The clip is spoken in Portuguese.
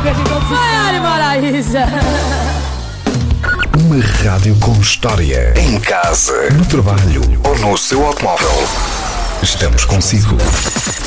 Maiara e Maraísa. Uma rádio com história. Em casa, no trabalho ou no seu automóvel. Estamos consigo.